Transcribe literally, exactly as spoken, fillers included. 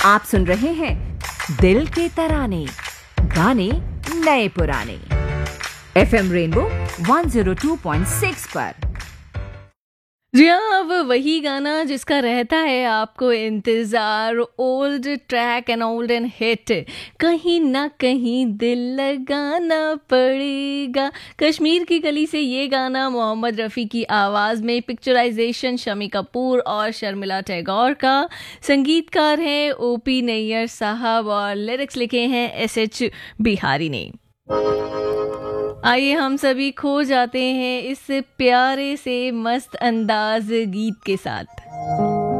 आप सुन रहे हैं दिल के तराने, गाने नए पुराने, FM rainbow one zero two point six पर। जी हाँ, अब वही गाना जिसका रहता है आपको इंतज़ार, old track and old and hit, कहीं ना कहीं दिल लगाना पड़ेगा। कश्मीर की गली से ये गाना मोहम्मद रफ़ी की आवाज़ में, पिक्चराइजेशन शमी कपूर और शर्मिला टैगोर का, संगीतकार हैं ओपी नैयर साहब और लिरिक्स लिखे हैं एस एच बिहारी ने। आइए हम सभी खो जाते हैं इस प्यारे से मस्त अंदाज गीत के साथ।